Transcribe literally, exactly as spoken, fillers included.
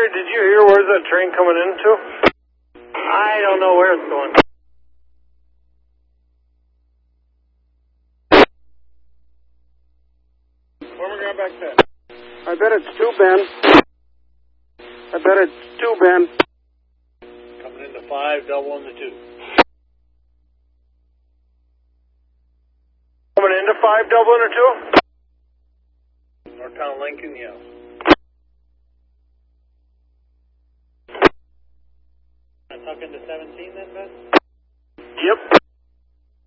Operator, did you hear where's that train coming into? I don't know where it's going. Where am I going back then? I bet it's two, Ben. I bet it's two, Ben. Coming into five, double on the two. Coming into five, double on the two? Northtown Lincoln, yes.